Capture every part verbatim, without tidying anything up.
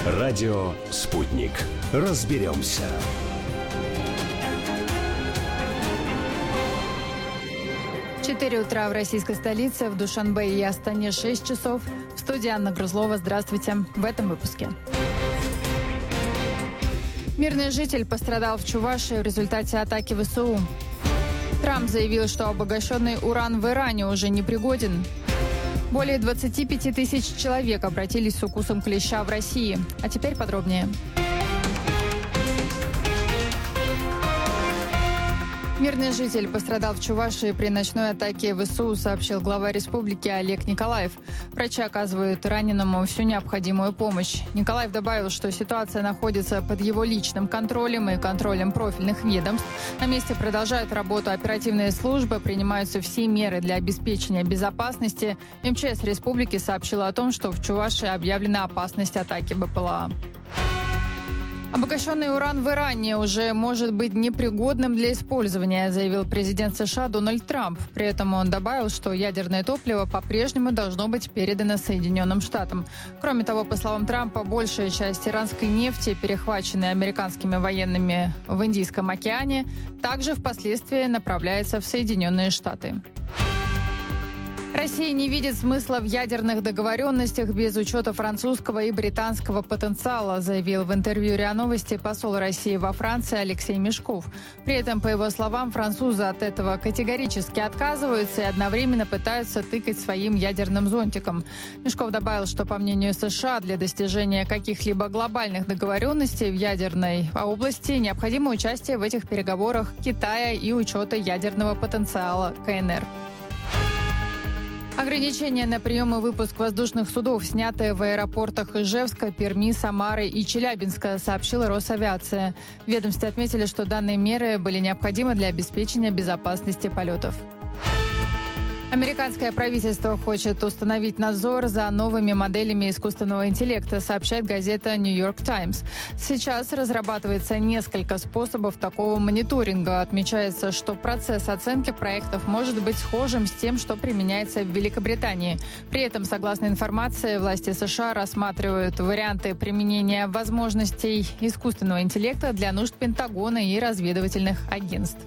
Радио «Спутник». Разберемся. четыре утра в российской столице, в Душанбе и Астане шесть часов. В студии Анна Грузлова. Здравствуйте. В этом выпуске. Мирный житель пострадал в Чувашии в результате атаки ВСУ. Трамп заявил, что обогащенный уран в Иране уже непригоден. Более двадцати пяти тысяч человек обратились с укусом клеща в России. А теперь подробнее. Мирный житель пострадал в Чувашии при ночной атаке ВСУ, сообщил глава республики Олег Николаев. Врачи оказывают раненому всю необходимую помощь. Николаев добавил, что ситуация находится под его личным контролем и контролем профильных ведомств. На месте продолжают работу оперативные службы, принимаются все меры для обеспечения безопасности. МЧС республики сообщила о том, что в Чувашии объявлена опасность атаки БПЛА. Обогащенный уран в Иране уже может быть непригодным для использования, заявил президент США Дональд Трамп. При этом он добавил, что ядерное топливо по-прежнему должно быть передано Соединенным Штатам. Кроме того, по словам Трампа, большая часть иранской нефти, перехваченной американскими военными в Индийском океане, также впоследствии направляется в Соединенные Штаты. Россия не видит смысла в ядерных договоренностях без учета французского и британского потенциала, заявил в интервью РИА Новости посол России во Франции Алексей Мешков. При этом, по его словам, французы от этого категорически отказываются и одновременно пытаются тыкать своим ядерным зонтиком. Мешков добавил, что, по мнению США, для достижения каких-либо глобальных договоренностей в ядерной области необходимо участие в этих переговорах Китая и учета ядерного потенциала КНР. Ограничения на прием и выпуск воздушных судов, снятые в аэропортах Ижевска, Перми, Самары и Челябинска, сообщила Росавиация. В ведомстве отметили, что данные меры были необходимы для обеспечения безопасности полетов. Американское правительство хочет установить надзор за новыми моделями искусственного интеллекта, сообщает газета «Нью-Йорк Таймс». Сейчас разрабатывается несколько способов такого мониторинга. Отмечается, что процесс оценки проектов может быть схожим с тем, что применяется в Великобритании. При этом, согласно информации, власти США рассматривают варианты применения возможностей искусственного интеллекта для нужд Пентагона и разведывательных агентств.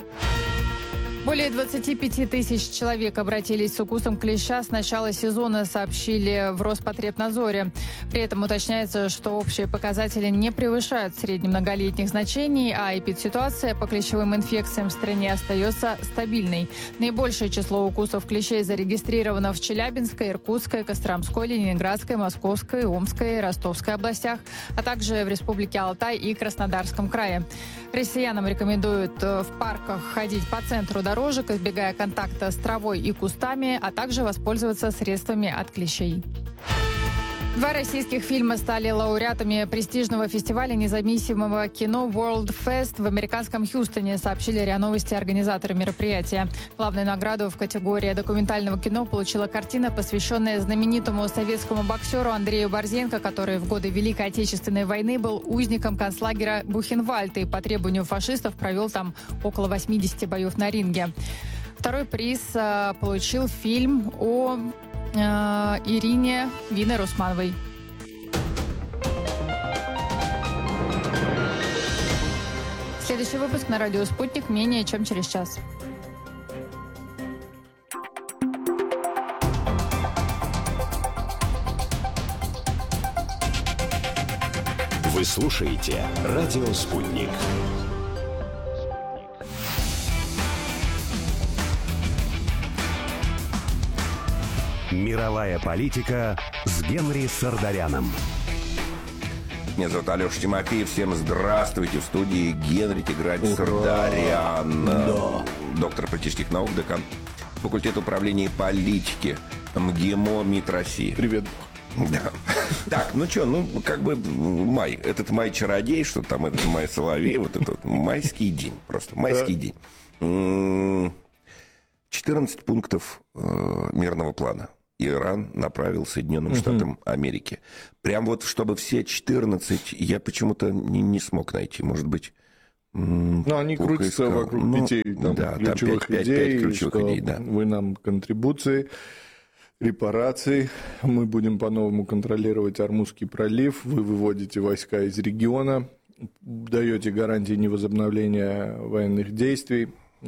Более двадцати пяти тысяч человек обратились с укусом клеща с начала сезона, сообщили в Роспотребнадзоре. При этом уточняется, что общие показатели не превышают среднемноголетних значений, а эпидситуация по клещевым инфекциям в стране остается стабильной. Наибольшее число укусов клещей зарегистрировано в Челябинской, Иркутской, Костромской, Ленинградской, Московской, Омской, Ростовской областях, а также в Республике Алтай и Краснодарском крае. Россиянам рекомендуют в парках ходить по центру дорожек, избегая контакта с травой и кустами, а также воспользоваться средствами от клещей. Два российских фильма стали лауреатами престижного фестиваля независимого кино World Fest в американском Хьюстоне, сообщили РИА Новости организаторы мероприятия. Главную награду в категории документального кино получила картина, посвященная знаменитому советскому боксеру Андрею Борзенко, который в годы Великой Отечественной войны был узником концлагеря Бухенвальд и по требованию фашистов провел там около восьмидесяти боев на ринге. Второй приз э, получил фильм о Ирине Винер-Усмановой. Следующий выпуск на радио «Спутник» менее чем через час. Вы слушаете радио «Спутник». Мировая политика с Генри Сардаряном. Меня зовут Алеша Тимофеев. Всем здравствуйте. В студии Генри Тиграевич Сардарян. Да. Доктор политических наук, декан факультета управления и политики МГИМО МИД России. Привет. Да. Так, ну что, ну как бы май. Этот май-чародей, что там этот май-соловей, вот этот майский день. Просто майский день. четырнадцать пунктов мирного плана Иран направил Соединенным Штатам Америки. Прям вот, чтобы все четырнадцать, я почему-то не, не смог найти. Может быть, Ну, они крутятся искал. вокруг ну, пяти там, да, ключевых там пять, идей, пять, пять ключевых что идей, да. вы нам контрибуции репараций, мы будем по-новому контролировать Ормузский пролив, вы выводите войска из региона, даете гарантии невозобновления военных действий.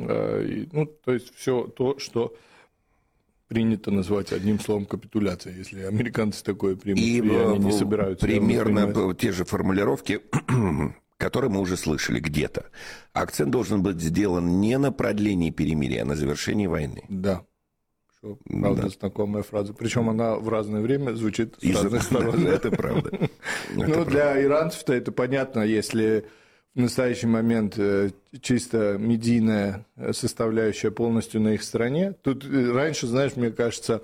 Ну, то есть все то, что принято назвать одним словом капитуляция, если американцы такое примут, и, и они не собираются. Примерно те же формулировки, которые мы уже слышали где-то. Акцент должен быть сделан не на продлении перемирия, а на завершении войны. Да. Правда, да. Знакомая фраза. Причем она в разное время звучит с разных сторон. Это правда. Ну, для иранцев-то это понятно, если в настоящий момент чисто медийная составляющая полностью на их стороне. Тут раньше, знаешь, мне кажется,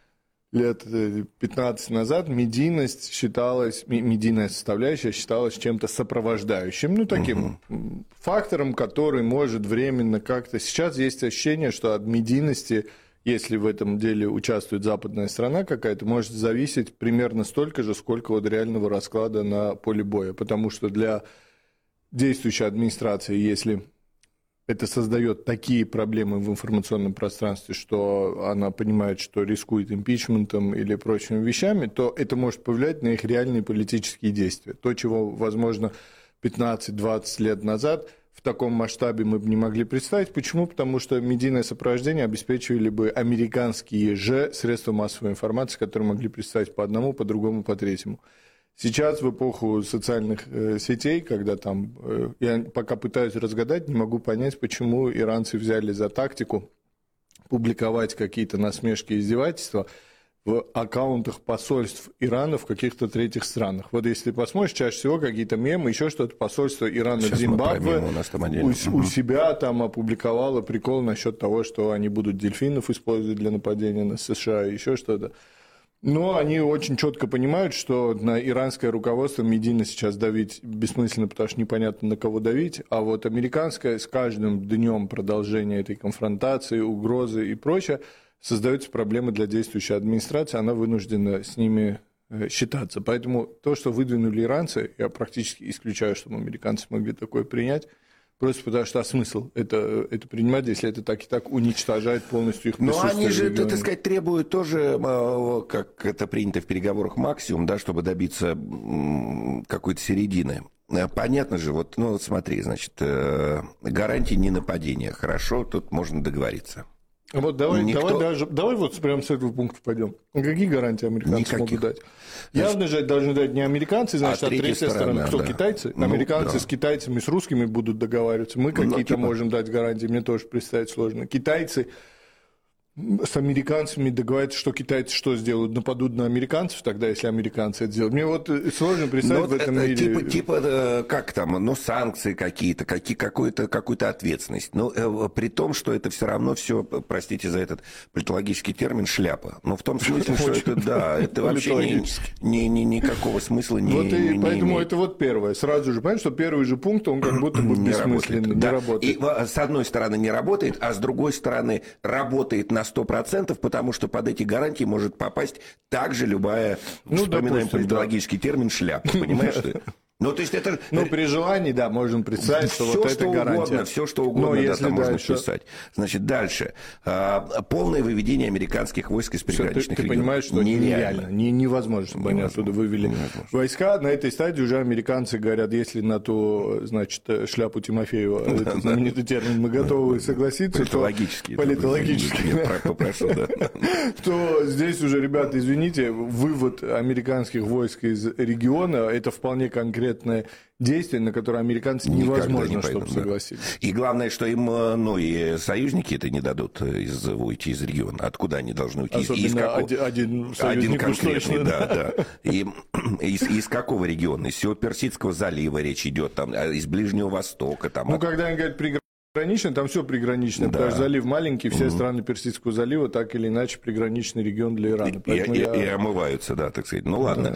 лет пятнадцать назад медийность считалась, медийная составляющая считалась чем-то сопровождающим, ну, таким угу. фактором, который может временно как-то... Сейчас есть ощущение, что от медийности, если в этом деле участвует западная страна какая-то, может зависеть примерно столько же, сколько от реального расклада на поле боя. Потому что для действующей администрации, если это создает такие проблемы в информационном пространстве, что она понимает, что рискует импичментом или прочими вещами, то это может повлиять на их реальные политические действия. То, чего, возможно, пятнадцать-двадцать лет назад в таком масштабе мы бы не могли представить. Почему? Потому что медийное сопровождение обеспечивали бы американские же средства массовой информации, которые могли представить по одному, по другому, по третьему. Сейчас, в эпоху социальных э, сетей, когда там, э, я пока пытаюсь разгадать, не могу понять, почему иранцы взяли за тактику публиковать какие-то насмешки и издевательства в аккаунтах посольств Ирана в каких-то третьих странах. Вот если ты посмотришь, чаще всего какие-то мемы, еще что-то, посольство Ирана в Зимбабве у, у себя там опубликовало прикол насчет того, что они будут дельфинов использовать для нападения на США, еще что-то. Но они очень четко понимают, что на иранское руководство медийно сейчас давить бессмысленно, потому что непонятно, на кого давить, а вот американское с каждым днем продолжения этой конфронтации, угрозы и прочее создаются проблемы для действующей администрации, она вынуждена с ними считаться. Поэтому то, что выдвинули иранцы, я практически исключаю, чтобы американцы могли такое принять, просто потому что а смысл это, это принимать, если это так и так уничтожает полностью их присутствие. Но они же, так сказать, требуют тоже, как это принято в переговорах, максимум, да, чтобы добиться какой-то середины. Понятно же, вот, ну, смотри, значит, гарантии ненападения. Хорошо, тут можно договориться. Вот давай, Никто... давай, даже, давай вот прямо с этого пункта пойдем. Какие гарантии американцы Никаких. могут дать? Значит, явно же должны дать не американцы, значит, а, а третья сторона. сторона. Кто, да. китайцы? Ну, американцы да. с китайцами, с русскими будут договариваться. Мы какие-то ну, типа... можем дать гарантии, мне тоже представить сложно. Китайцы с американцами договорятся, что китайцы что сделают? Нападут на американцев тогда, если американцы это сделают. Мне вот сложно представить Но в этом это, мире... Типа, типа, как там, ну, санкции какие-то, какие, какую-то, какую-то ответственность. Но при том, что это все равно все, простите за этот политологический термин, шляпа. Но в том смысле, что это, да, это вообще ни, ни, ни, никакого смысла не вот и не поэтому имеет. Это вот первое. Сразу же, понимаешь, что первый же пункт, он как будто бы бессмысленный, не работает. И с одной стороны не работает, а с другой стороны работает на сто процентов, потому что под эти гарантии может попасть также любая, ну, вспоминаем допустим, политологический да. термин, шляпа. Понимаешь, что Ну, то есть это... Ну, при желании, да, можем представить, что все, вот что это гарантия. Угодно, все, что угодно, да, там можно дальше... писать. Значит, дальше. А, полное выведение американских войск из приграничных ты, регионов. Ты понимаешь, что нереально. Не, невозможно, чтобы невозможно. они оттуда вывели невозможно. войска. На этой стадии уже американцы говорят, если на ту, значит, шляпу Тимофеева, да, этот знаменитый термин, мы готовы согласиться, политологически. То, политологически. Попрошу, да. То здесь уже, ребята, извините, вывод американских войск из региона, это вполне конкретное действия, на которые американцы невозможно, не чтобы согласились. Да. И главное, что им, ну, и союзники это не дадут из, уйти из региона. Откуда они должны уйти? Особенно из какого... один, один, один конкретный, точно, да, да. да. И из, из какого региона? Из всего Персидского залива речь идет, там, из Ближнего Востока. Там, ну, от... когда они говорят приграничные, Приграничный, там все приграничное, да. потому что залив маленький, все mm-hmm. страны Персидского залива так или иначе приграничный регион для Ирана. И, и, я... и омываются, да, так сказать. Ну ладно, да.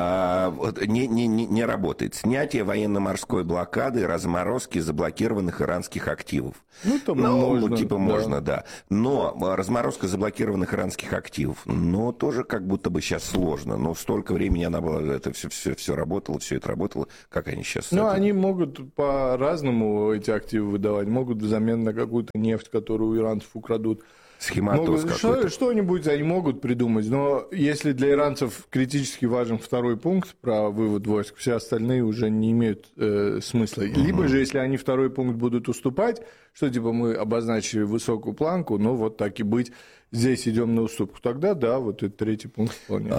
а, вот, не, не, не работает. Снятие военно-морской блокады, разморозки заблокированных иранских активов. Ну, там ну, можно. Типа да. можно, да. Но разморозка заблокированных иранских активов, но тоже как будто бы сейчас сложно. Но столько времени она была, это все, все, все работало, все это работало. Как они сейчас... Ну, это... они могут по-разному эти активы выдавать. Могут взамен на какую-то нефть, которую у иранцев украдут, Схематоз могут, какой-то. Что, что-нибудь они могут придумать, но если для иранцев критически важен второй пункт про вывод войск, все остальные уже не имеют э, смысла. Mm-hmm. Либо же, если они второй пункт будут уступать, что типа мы обозначили высокую планку, но вот так и быть, здесь идем на уступку, тогда да, вот этот третий пункт вполне.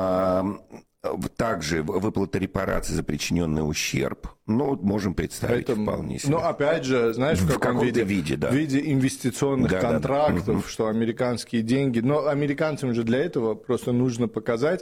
Также выплата репараций за причиненный ущерб. Ну, можем представить это, вполне себе. Но опять же, знаешь, в, в каком виде? виде, да. В виде инвестиционных да, контрактов, да, да. Что американские деньги. Но американцам же для этого просто нужно показать,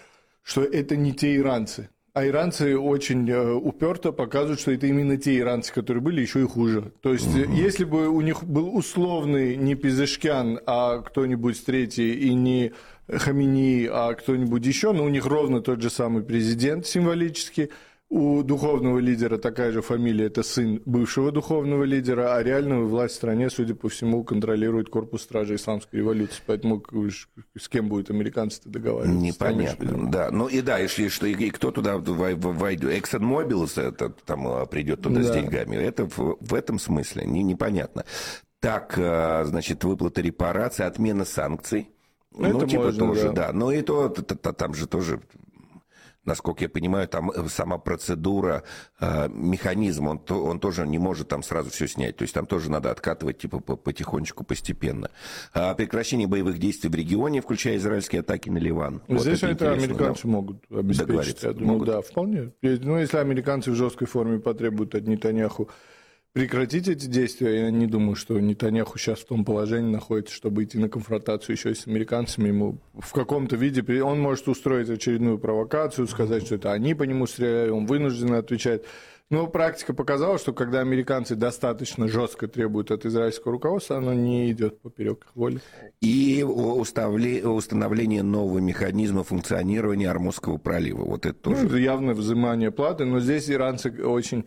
что это не те иранцы. А иранцы очень уперто показывают, что это именно те иранцы, которые были, еще и хуже. То есть, угу. если бы у них был условный не Пезешкян, а кто-нибудь третий, и не Хамини, а кто-нибудь еще, но у них ровно тот же самый президент символически. У духовного лидера такая же фамилия, это сын бывшего духовного лидера, а реальную власть в стране, судя по всему, контролирует корпус стражи исламской революции. Поэтому с кем будут американцы-то договариваться? Непонятно, да. Ну и да, и, что, и, и кто туда войдет? ExxonMobil это, там придет туда да. с деньгами. Это в, в этом смысле не, непонятно. Так, значит, выплата репараций, отмена санкций. Ну, это типа можно, тоже, да. да. Но и то, то, то, там же тоже, насколько я понимаю, там сама процедура, э, механизм, он, то, он тоже не может там сразу все снять. То есть там тоже надо откатывать типа потихонечку, постепенно. А прекращение боевых действий в регионе, включая израильские атаки на Ливан. Здесь вот это, это американцы да? могут обеспечить. Я думаю, могут. Да, вполне. Ну, если американцы в жесткой форме потребуют от Нетаньяху прекратить эти действия, я не думаю, что Нетаньяху сейчас в том положении находится, чтобы идти на конфронтацию еще и с американцами. Ему в каком-то виде он может устроить очередную провокацию, сказать, что это они по нему стреляли, он вынужден отвечать. Но практика показала, что когда американцы достаточно жестко требуют от израильского руководства, оно не идет поперек их воли. И установление нового механизма функционирования Ормузского пролива. Вот это тоже. Ну, это явное взимание платы, но здесь иранцы очень...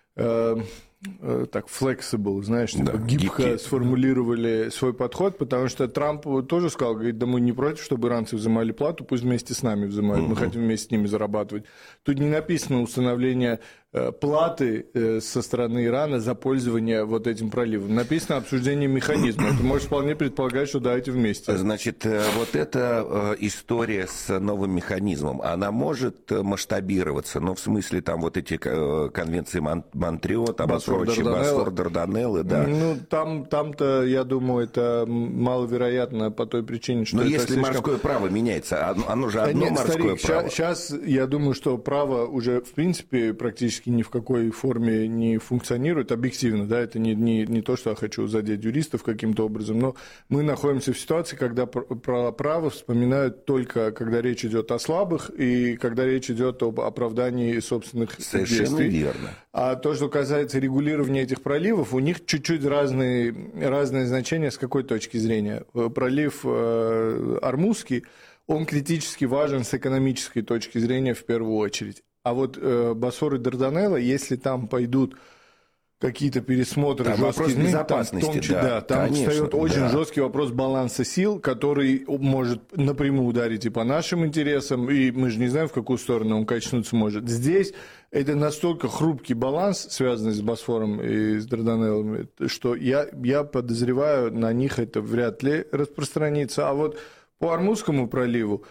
Э, так, flexible, знаешь, типа, да, гибко гибкий. Сформулировали свой подход, потому что Трамп тоже сказал, говорит, да мы не против, чтобы иранцы взимали плату, пусть вместе с нами взимают, мы хотим вместе с ними зарабатывать. Тут не написано установление платы со стороны Ирана за пользование вот этим проливом. Написано обсуждение механизма. Это может вполне предполагать, что давайте вместе. Значит, вот эта история с новым механизмом, она может масштабироваться, но в смысле там вот эти конвенции Монтрео, там Босфор, прочие, Босфор, Дарданеллы, да. Ну, там, там-то, я думаю, это маловероятно по той причине, что но это если слишком... морское право меняется, оно, оно же одно Нет, морское старик, право. Сейчас, я думаю, что право уже, в принципе, практически ни в какой форме не функционирует объективно, да, это не, не, не то, что я хочу задеть юристов каким-то образом, но мы находимся в ситуации, когда про право вспоминают только, когда речь идет о слабых и когда речь идет об оправдании собственных Совершенно действий. Верно. А то, что касается регулирования этих проливов, у них чуть-чуть разные, разные значения с какой точки зрения. Пролив э, Ормузский, он критически важен с экономической точки зрения в первую очередь. А вот э, Босфор и Дарданелла, если там пойдут какие-то пересмотры, там жесткие изменения, безопасности, там, в том числе, да, да, там конечно, встает очень да. жесткий вопрос баланса сил, который может напрямую ударить и по нашим интересам, и мы же не знаем, в какую сторону он качнуться может. Здесь это настолько хрупкий баланс, связанный с Босфором и с Дарданеллами, что я, я подозреваю, на них это вряд ли распространится. А вот по Ормузскому проливу,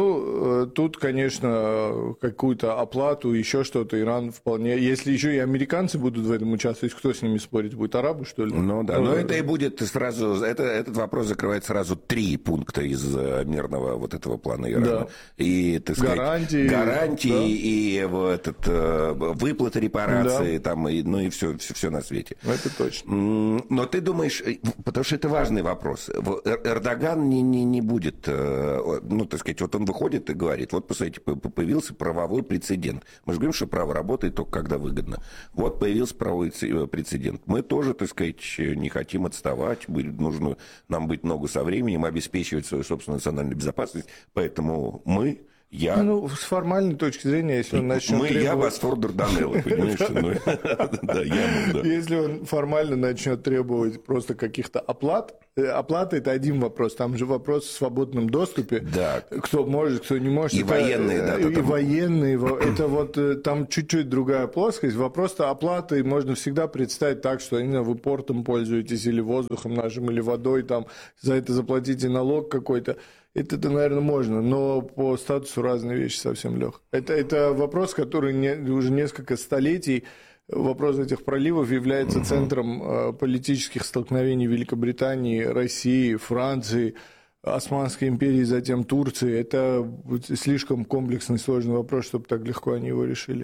ну, тут, конечно, какую-то оплату, еще что-то Иран вполне... Если еще и американцы будут в этом участвовать, кто с ними спорить будет? Арабы, что ли? Ну да, но это и будет сразу... Это, этот вопрос закрывает сразу три пункта из мирного вот этого плана Ирана. Да. И, так сказать, гарантии. Гарантии Да. и вот этот, выплаты репарации, да. там, и, ну и все, все, все на свете. Это точно. Но ты думаешь... Потому что это важный вопрос. Эрдоган не, не, не будет... Ну, так сказать, вот он выходит и говорит, вот, посмотрите, появился правовой прецедент. Мы же говорим, что право работает только когда выгодно. Вот появился правовой прецедент. Мы тоже, так сказать, не хотим отставать, нужно нам быть много со временем, обеспечивать свою собственную национальную безопасность, поэтому мы Я... Ну, с формальной точки зрения, если он начнет Мы, требовать... я восторг Дарданелло, понимаешь? Да, я да. Если он формально начнет требовать просто каких-то оплат, оплата – это один вопрос, там же вопрос в свободном доступе, Да. кто может, кто не может. И это, военные, да. И там... военные, это вот там чуть-чуть другая плоскость. Вопрос-то оплаты можно всегда представить так, что, не знаю, вы портом пользуетесь или воздухом нашим, или водой, там, за это заплатите налог какой-то. Это-то, наверное, можно, но по статусу разные вещи совсем, Лёх. Это, это вопрос, который не, уже несколько столетий, вопрос этих проливов является центром э, политических столкновений Великобритании, России, Франции, Османской империи, затем Турции. Это слишком комплексный, сложный вопрос, чтобы так легко они его решили.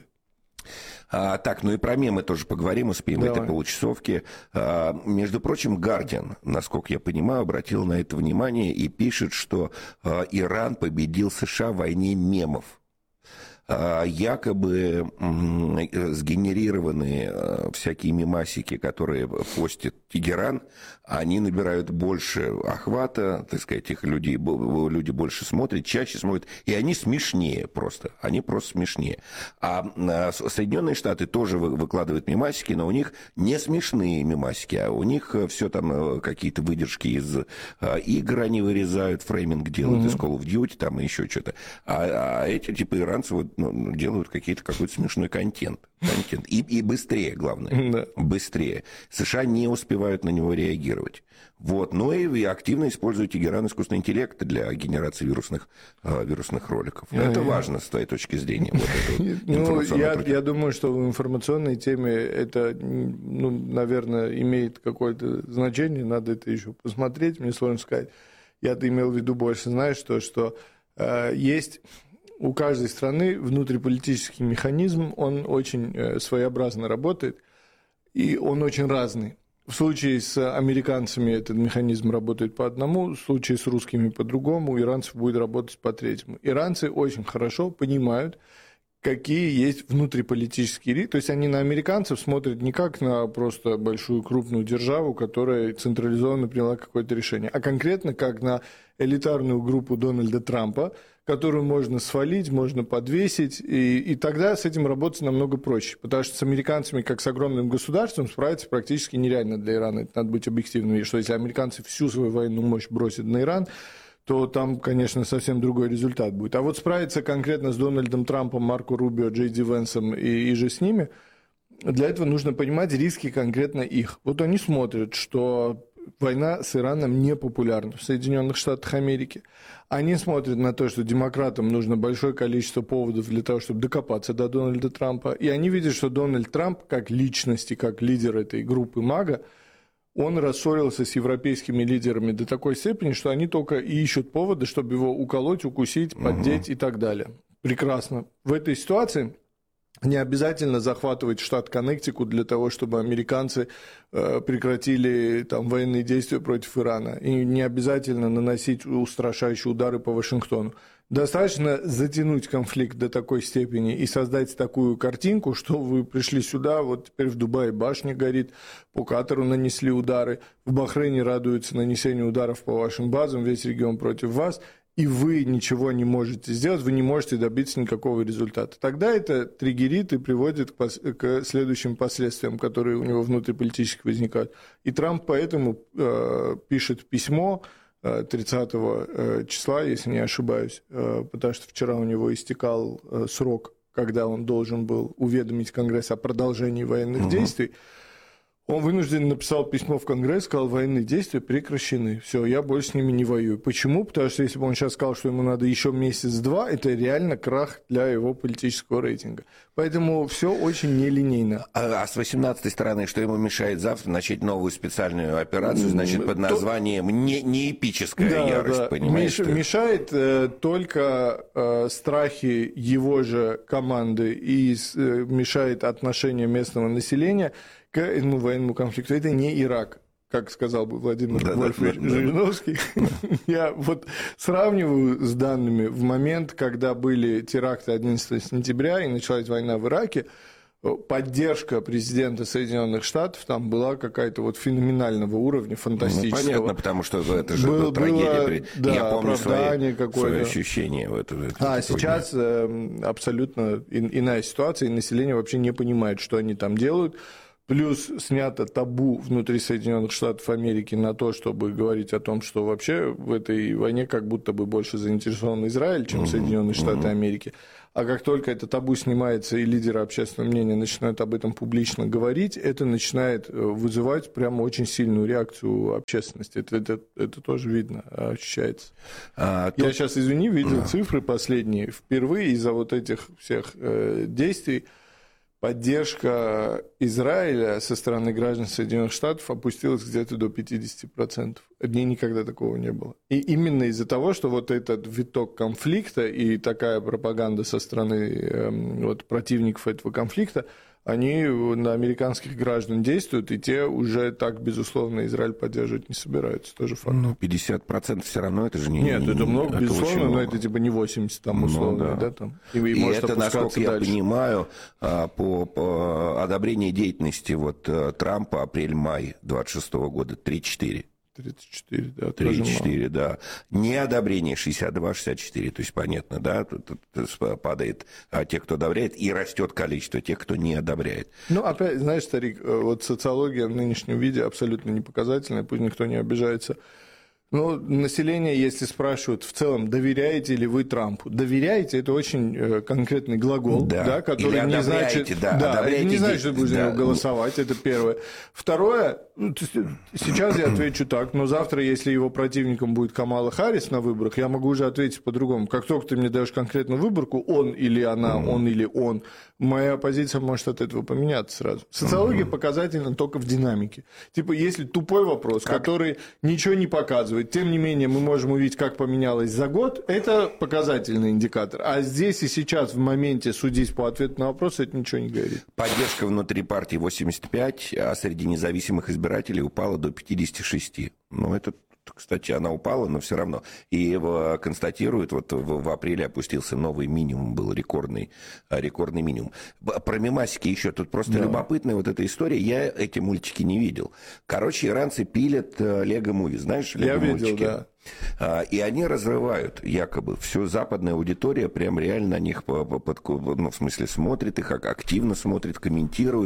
А, так, ну и про мемы тоже поговорим, успеем в этой получасовке. А, между прочим, Guardian, насколько я понимаю, обратил на это внимание и пишет, что а, Иран победил США в войне мемов. А, якобы м- сгенерированные а, всякие мемасики, которые постит Тегеран, они набирают больше охвата, так сказать, их людей, люди больше смотрят, чаще смотрят, и они смешнее просто, они просто смешнее. А Соединенные Штаты тоже выкладывают мемасики, но у них не смешные мемасики, а у них все там какие-то выдержки из игр они вырезают, фрейминг делают, mm-hmm. из Call of Duty там и еще что-то. А, а эти типа иранцы вот, ну, делают какие-то, какой-то смешной контент. контент. И, и быстрее, главное. Mm-hmm. Быстрее. США не успевают на него реагировать. Вот. Ну и активно используют Тегеран искусственный интеллект для генерации вирусных, э, вирусных роликов. Mm-hmm. Это важно с твоей точки зрения. Вот ну, я, я думаю, что в информационной теме это, ну, наверное, имеет какое-то значение. Надо это еще посмотреть, мне сложно сказать. Я-то имел в виду больше, знаешь, что, что э, есть... У каждой страны внутриполитический механизм, он очень э, своеобразно работает, и он очень разный. В случае с американцами этот механизм работает по одному, в случае с русскими по другому, у иранцев будет работать по третьему. Иранцы очень хорошо понимают, какие есть внутриполитические риски. То есть они на американцев смотрят не как на просто большую крупную державу, которая централизованно приняла какое-то решение, а конкретно как на элитарную группу Дональда Трампа, которую можно свалить, можно подвесить, и, и тогда с этим работать намного проще. Потому что с американцами, как с огромным государством, справиться практически нереально для Ирана. Это надо быть объективным. И что если американцы всю свою военную мощь бросят на Иран, то там, конечно, совсем другой результат будет. А вот справиться конкретно с Дональдом Трампом, Марко Рубио, Джей Ди Венсом и, и же с ними, для этого нужно понимать риски конкретно их. Вот они смотрят, что война с Ираном не популярна в Соединенных Штатах Америки. Они смотрят на то, что демократам нужно большое количество поводов для того, чтобы докопаться до Дональда Трампа. И они видят, что Дональд Трамп, как личность и как лидер этой группы МАГА, он рассорился с европейскими лидерами до такой степени, что они только и ищут поводы, чтобы его уколоть, укусить, поддеть угу. и так далее. Прекрасно. В этой ситуации не обязательно захватывать штат Коннектикут для того, чтобы американцы э, прекратили там, военные действия против Ирана. И не обязательно наносить устрашающие удары по Вашингтону. Достаточно затянуть конфликт до такой степени и создать такую картинку, что вы пришли сюда, вот теперь в Дубае башня горит, по Катару нанесли удары, в Бахрейне радуются нанесению ударов по вашим базам, весь регион против вас, и вы ничего не можете сделать, вы не можете добиться никакого результата. Тогда это триггерит и приводит к, пос- к следующим последствиям, которые у него внутриполитически возникают. И Трамп поэтому э, пишет письмо тридцатого числа, если не ошибаюсь, потому что вчера у него истекал срок, когда он должен был уведомить Конгресс о продолжении военных угу. действий. Он вынужден написал письмо в Конгресс, сказал, военные действия прекращены. Все, я больше с ними не воюю. Почему? Потому что если бы он сейчас сказал, что ему надо еще месяц-два, это реально крах для его политического рейтинга. Поэтому все очень нелинейно. А, а с восемнадцатой стороны, что ему мешает завтра начать новую специальную операцию, значит, под названием не, не эпическая да, ярость, да. понимаешь? Меш, мешает э, только э, страхи его же команды и э, мешает отношение местного населения к этому военному конфликту. Это не Ирак, как сказал бы Владимир да, Вольфович да, Жириновский. Да. Я вот сравниваю с данными в момент, когда были теракты одиннадцатого сентября и началась война в Ираке, поддержка президента Соединенных Штатов там была какая-то вот феноменального уровня, фантастического. Ну, понятно, потому что это же Был, трагедия. Было, да, я помню свои, свои ощущения в это. А сейчас э, абсолютно иная ситуация, и население вообще не понимает, что они там делают. Плюс снято табу внутри Соединенных Штатов Америки на то, чтобы говорить о том, что вообще в этой войне как будто бы больше заинтересован Израиль, чем Соединенные Штаты Америки. А как только это табу снимается и лидеры общественного мнения начинают об этом публично говорить, это начинает вызывать прямо очень сильную реакцию общественности. Это, это, это тоже видно, ощущается. А, Я тут... сейчас, извини, видел да. цифры последние. Впервые из-за вот этих всех э, действий поддержка Израиля со стороны граждан Соединенных Штатов опустилась где-то до пятьдесят процентов. Дней никогда такого не было. И именно из-за того, что вот этот виток конфликта и такая пропаганда со стороны э, вот, противников этого конфликта, они на американских граждан действуют, и те уже так, безусловно, Израиль поддерживать не собираются. Тоже факт. Ну, пятьдесят процентов все равно это же не... Нет, это много, это безусловно, но это типа не восемьдесят, там, условно, ну, да. да там. И, и, и это, насколько я дальше. понимаю, по, по одобрению деятельности вот, Трампа апрель-май двадцать шестого года тридцать четыре. тридцать четыре, да. тридцать четыре, да. Неодобрение шестьдесят два шестьдесят четыре, то есть понятно, да, тут, тут падает а, те, кто одобряет, и растет количество тех, кто не одобряет. Ну, опять, знаешь, старик, вот социология в нынешнем виде абсолютно не показательная, пусть никто не обижается. Ну, население, если спрашивают в целом, доверяете ли вы Трампу? Доверяете – это очень конкретный глагол, да. Да, который не значит, да, да, это не значит, что будете да. голосовать, это первое. Второе, ну, сейчас я отвечу так, но завтра, если его противником будет Камала Харрис на выборах, я могу уже ответить по-другому. Как только ты мне даешь конкретную выборку, он или она, mm-hmm. он или он, моя позиция может от этого поменяться сразу. Социология mm-hmm. показательна только в динамике. Типа, если тупой вопрос, как? который ничего не показывает, тем не менее, мы можем увидеть, как поменялось за год. Это показательный индикатор. А здесь и сейчас, в моменте, судить по ответу на вопрос, это ничего не говорит. Поддержка внутри партии восемьдесят пять, а среди независимых избирателей упала до пятьдесят шесть. Ну, это... Кстати, она упала, но все равно. И констатируют, вот в апреле опустился новый минимум, был рекордный, рекордный минимум. Про мемасики еще тут просто да. любопытная вот эта история. Я эти мультики не видел. Короче, иранцы пилят Лего Муви, знаешь, Лего мультики? Я видел, да. И они разрывают, якобы, всю западная аудитория прям реально на них, ну, в смысле, смотрит их, активно смотрит, комментирует.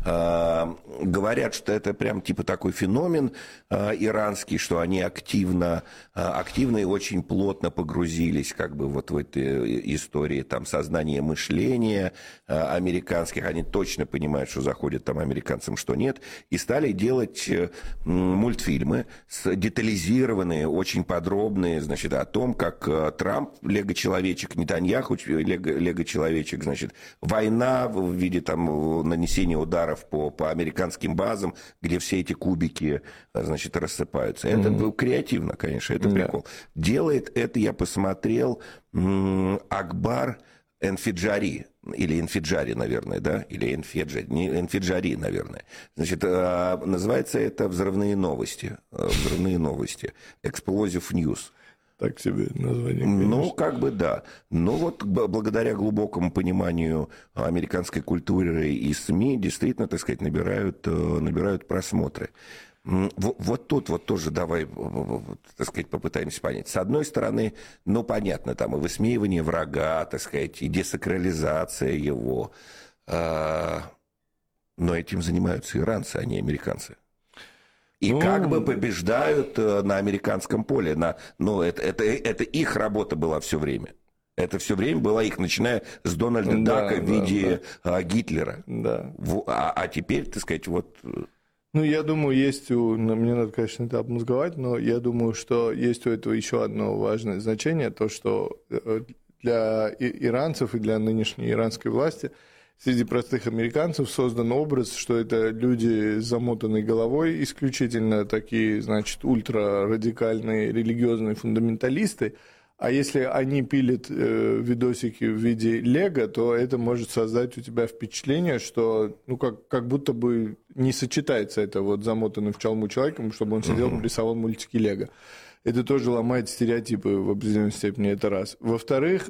Говорят, что это прям типа такой феномен иранский, что они активно, активно и очень плотно погрузились как бы вот в этой истории там, сознания мышления американских. Они точно понимают, что заходит там американцам, что нет. И стали делать мультфильмы, детализированные, очень подробные, значит, о том, как Трамп, Лего-человечек, Нетаньяху, Лего-человечек, значит, война в виде там нанесения ударов по, по американским базам, где все эти кубики, значит, рассыпаются. Это mm-hmm. креативно, конечно, это mm-hmm. прикол. Делает это, я посмотрел, Акбар Энфиджари, или Энфиджари, наверное, да, или Энфиджари, не Энфиджари, наверное. Значит, называется это «Взрывные новости», «Взрывные новости», «Explosive News». Так себе название, конечно. Ну, как бы да. Но вот благодаря глубокому пониманию американской культуры и СМИ действительно, так сказать, набирают, набирают просмотры. Вот тут вот тоже давай, так сказать, попытаемся понять. С одной стороны, ну, понятно, там и высмеивание врага, так сказать, и десакрализация его. Но этим занимаются иранцы, а не американцы. И ну... как бы побеждают на американском поле. На, ну, это, это, это их работа была все время. Это все время была их, начиная с Дональда да, Дака в виде да. Гитлера. Да. А, а теперь, так сказать, вот... Ну, я думаю, есть у... Мне надо, конечно, это обмозговать, но я думаю, что есть у этого еще одно важное значение, то, что для иранцев и для нынешней иранской власти среди простых американцев создан образ, что это люди с замотанной головой, исключительно такие, значит, ультрарадикальные религиозные фундаменталисты. А если они пилят э, видосики в виде лего, то это может создать у тебя впечатление, что ну как, как будто бы не сочетается это вот замотанным в чалму человеком, чтобы он сидел и рисовал мультики лего. Это тоже ломает стереотипы в определенной степени, это раз. Во-вторых,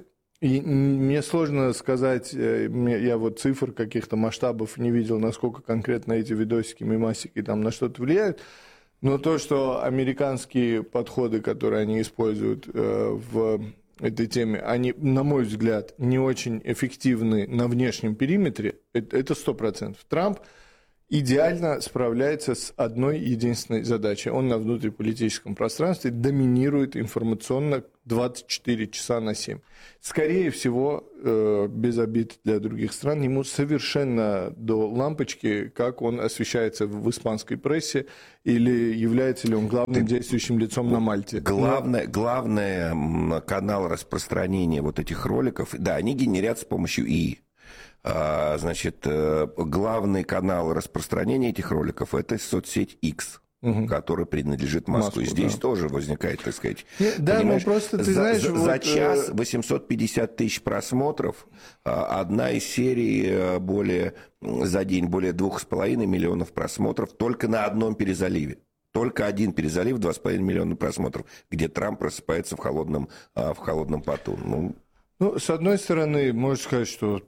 И мне сложно сказать, я вот цифр каких-то масштабов не видел, насколько конкретно эти видосики, мемасики там на что-то влияют. Но то, что американские подходы, которые они используют в этой теме, они, на мой взгляд, не очень эффективны на внешнем периметре, это сто процентов. Трамп идеально справляется с одной единственной задачей. Он на внутриполитическом пространстве доминирует информационно двадцать четыре часа на семь. Скорее всего, без обид для других стран, ему совершенно до лампочки, как он освещается в испанской прессе, или является ли он главным действующим лицом на Мальте. Главное, главное канал распространения вот этих роликов, да, они генерят с помощью ИИ. Значит, главный канал распространения этих роликов – это соцсеть X, угу. которая принадлежит Москве. Москву, Здесь да. тоже возникает, так сказать, да, ну просто ты за, знаешь, за, вот... за час восемьсот пятьдесят тысяч просмотров, одна из серий более, за день более двух с половиной миллионов просмотров только на одном перезаливе. Только один перезалив, два с половиной миллиона просмотров, где Трамп просыпается в холодном, в холодном поту. Ну, Ну, с одной стороны, можно сказать, что